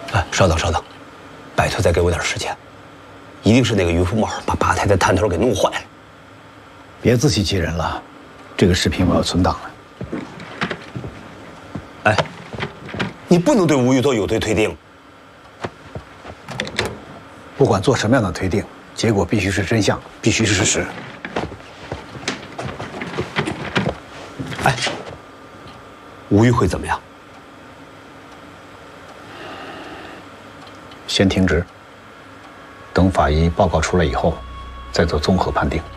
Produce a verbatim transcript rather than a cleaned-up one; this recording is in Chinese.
哎，稍等稍等，拜托再给我点时间，一定是那个于福茂把八太太探头给弄坏了。 别自欺欺人了，这个视频我要存档了。 哎，你不能对吴玉做有罪推定。 不管做什么样的推定，结果必须是真相，必须是事实。 哎，吴玉会怎么样？ 先停职，等法医报告出来以后，再做综合判定。